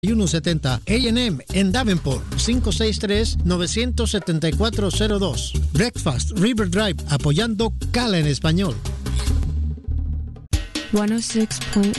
170 A&M en Davenport, 563-97402. Breakfast River Drive, apoyando Cala en español. 106.1